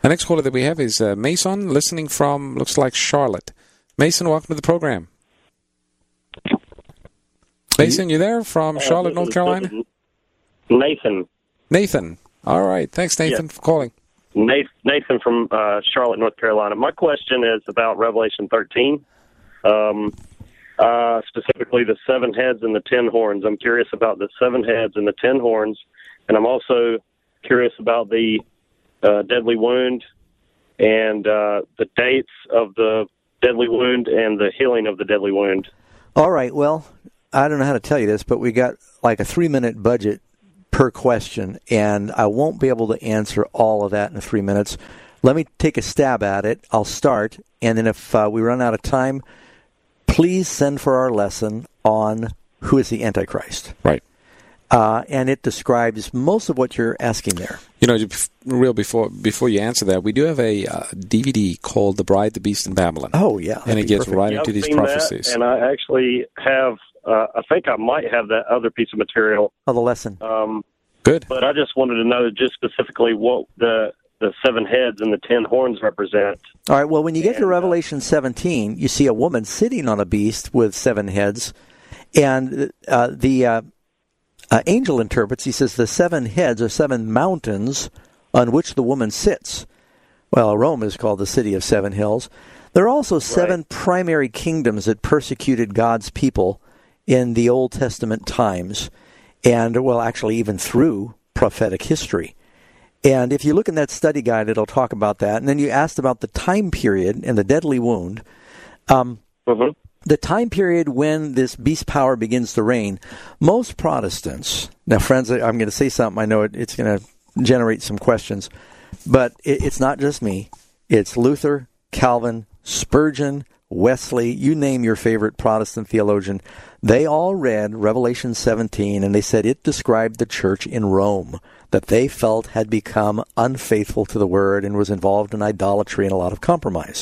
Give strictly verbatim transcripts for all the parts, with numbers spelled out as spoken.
The next caller that we have is uh, Mason, listening from, looks like Charlotte. Mason, welcome to the program. Mason, you there from Charlotte, North Carolina? Nathan. Nathan. All right. Thanks, Nathan, yes. for calling. Nathan from uh, Charlotte, North Carolina. My question is about Revelation thirteen, um, uh, specifically the seven heads and the ten horns. I'm curious about the seven heads and the ten horns, and I'm also curious about the uh, deadly wound and uh, the dates of the deadly wound and the healing of the deadly wound. All right. Well, I don't know how to tell you this, but we got like a three-minute budget per question, and I won't be able to answer all of that in three minutes. Let me take a stab at it. I'll start, and then if uh, we run out of time, please send for our lesson on who is the Antichrist. Right. Uh, and it describes most of what you're asking there. You know, real before before you answer that, we do have a uh, D V D called The Bride, the Beast, and Babylon. Oh, yeah. And it gets perfect. right yeah, into I've these seen prophecies. That, and I actually have, uh, I think I might have that other piece of material. Oh, the lesson. Um, Good. But I just wanted to know just specifically what the the seven heads and the ten horns represent. All right, well, when you get and, to Revelation seventeen, you see a woman sitting on a beast with seven heads, and uh, the uh, uh, angel interprets, he says, the seven heads are seven mountains on which the woman sits. Well, Rome is called the city of seven hills. There are also seven right. primary kingdoms that persecuted God's people in the Old Testament times, and, well, actually even through prophetic history. And if you look in that study guide, it'll talk about that. And then you asked about the time period and the deadly wound. Um, mm-hmm. The time period when this beast power begins to reign, most Protestants, now friends, I'm going to say something, I know it, it's going to generate some questions, but it, it's not just me. It's Luther, Calvin, Spurgeon, Wesley, you name your favorite Protestant theologian. They all read Revelation seventeen, and they said it described the church in Rome, that they felt had become unfaithful to the word and was involved in idolatry and a lot of compromise.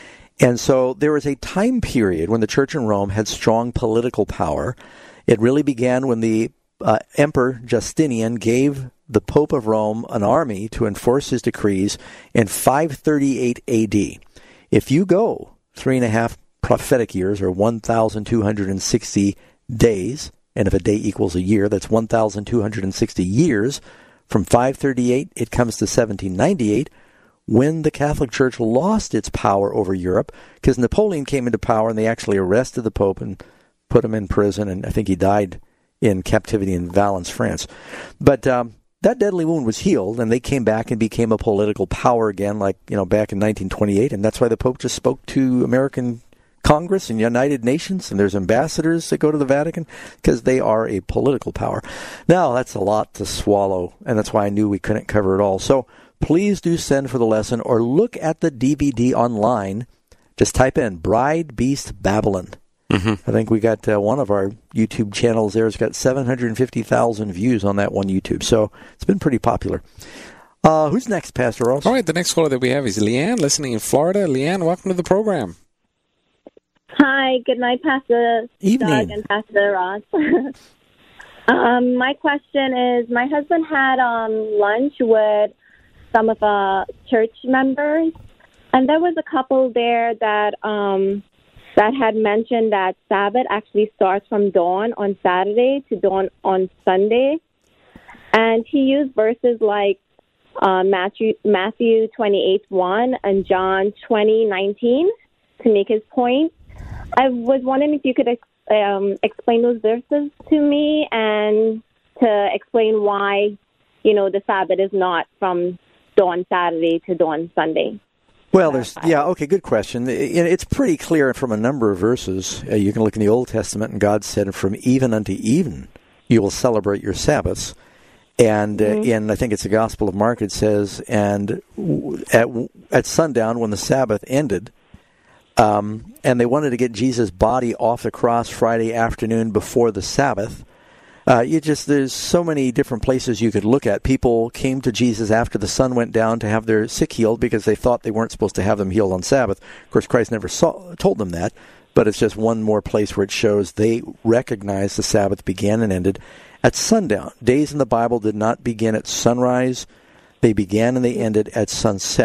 And so there was a time period when the church in Rome had strong political power. It really began when the uh, Emperor Justinian gave the Pope of Rome an army to enforce his decrees in five thirty-eight A D. If you go three and a half prophetic years, or one thousand two hundred sixty days, and if a day equals a year, that's one thousand two hundred sixty years, from five thirty-eight, it comes to seventeen ninety-eight, when the Catholic Church lost its power over Europe, because Napoleon came into power and they actually arrested the Pope and put him in prison, and I think he died in captivity in Valence, France. But um, that deadly wound was healed, and they came back and became a political power again, like, you know, back in nineteen twenty-eight, and that's why the Pope just spoke to American Congress and United Nations, and there's ambassadors that go to the Vatican, because they are a political power. Now, that's a lot to swallow, and that's why I knew we couldn't cover it all. So please do send for the lesson, or look at the D V D online. Just type in Bride, Beast, Babylon. Mm-hmm. I think we got uh, one of our YouTube channels there has got seven hundred fifty thousand views on that one YouTube, so it's been pretty popular. Uh, who's next, Pastor Ross? All right, the next caller that we have is Leanne, listening in Florida. Leanne, welcome to the program. Hi, good night, Pastor Evening. Doug and Pastor Ross. um, my question is, my husband had um, lunch with some of our church members, and there was a couple there that um, that had mentioned that Sabbath actually starts from dawn on Saturday to dawn on Sunday, and he used verses like uh, Matthew Matthew twenty-eight one and John twenty nineteen to make his point. I was wondering if you could um, explain those verses to me, and to explain why, you know, the Sabbath is not from dawn Saturday to dawn Sunday. Well, there's, yeah, okay, good question. It's pretty clear from a number of verses. Uh, you can look in the Old Testament, and God said, from even unto even you will celebrate your Sabbaths. And uh, mm-hmm. in, I think it's the Gospel of Mark, it says, and at, at sundown, when the Sabbath ended, Um, and they wanted to get Jesus' body off the cross Friday afternoon before the Sabbath. Uh, you just there's so many different places you could look at. People came to Jesus after the sun went down to have their sick healed because they thought they weren't supposed to have them healed on Sabbath. Of course, Christ never saw, told them that, but it's just one more place where it shows they recognize the Sabbath began and ended at sundown. Days in the Bible did not begin at sunrise. They began and they ended at sunset.